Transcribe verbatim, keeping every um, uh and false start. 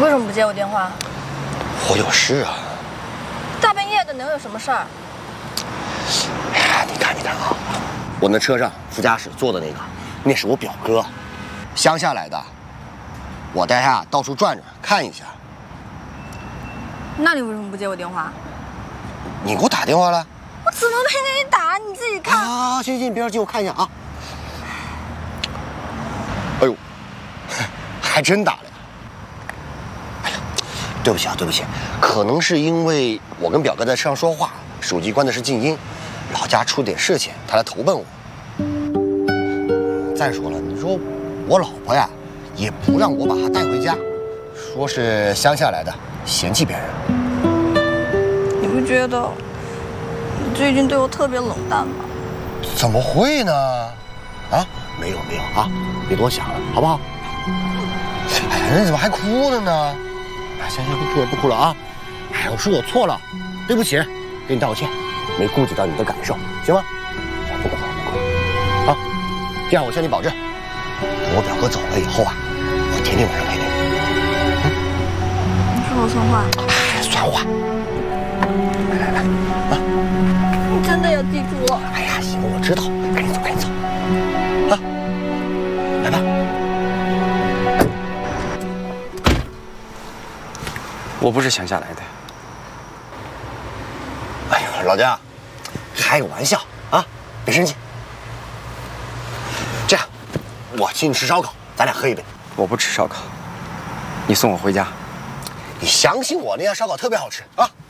为什么不接我电话？ 我有事啊。 大半夜的能有什么事儿？ 哎呀，你看，你看啊，我那车上副驾驶坐的那个，那是我表哥，乡下来的。我带他到处转转看一下。 那你为什么不接我电话？ 你给我打电话了？ 我怎么没给你打？你自己看。 啊，行行，你别着急，我看一下啊。哎呦，还真打了呀！哎呀，对不起啊，对不起，可能是因为我跟表哥在车上说话，手机关的是静音，老家出点事情，他来投奔我。再说了，你说我老婆呀，也不让我把她带回家，说是乡下来的，嫌弃别人。 你不觉得你最近对我特别冷淡吗？ 怎么会呢？啊，没有没有啊，别多想了，好不好？哎呀，你怎么还哭了呢？哎，行行，不哭了不哭了啊！哎，我说我错了，对不起，给你道歉，没顾及到你的感受，行吗？不哭了不哭了啊！这样我向你保证，等我表哥走了以后啊，我天天晚上陪你。 嗯，你说我算话？ 哎，算话。来来来，啊！ 你真的要记住我。 哎呀，行，我知道，赶紧走，赶紧走，啊，来吧。 我不是乡下来的。 哎呀，老家，开个玩笑啊，别生气。这样，我请你吃烧烤，咱俩喝一杯。 我不吃烧烤，你送我回家。 你相信我，那家烧烤特别好吃啊。